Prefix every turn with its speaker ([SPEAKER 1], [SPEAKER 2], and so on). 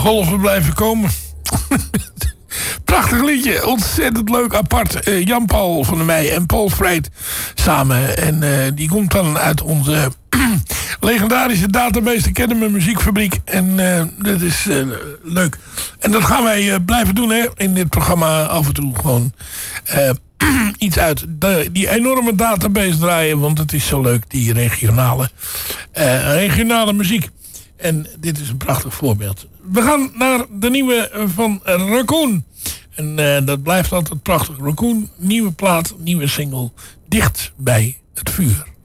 [SPEAKER 1] golven blijven komen. Prachtig liedje, ontzettend leuk, apart. Jan-Paul van der Meij en Paul Vreet samen. En die komt dan uit onze legendarische database, de Kennemer Muziekfabriek. En dat is leuk. En dat gaan wij blijven doen, hè, in dit programma. Af en toe gewoon iets uit die enorme database draaien. Want het is zo leuk, die regionale muziek. En dit is een prachtig voorbeeld. We gaan naar de nieuwe van Raccoon. En dat blijft altijd prachtig. Raccoon, nieuwe plaat, nieuwe single. Dicht bij het vuur.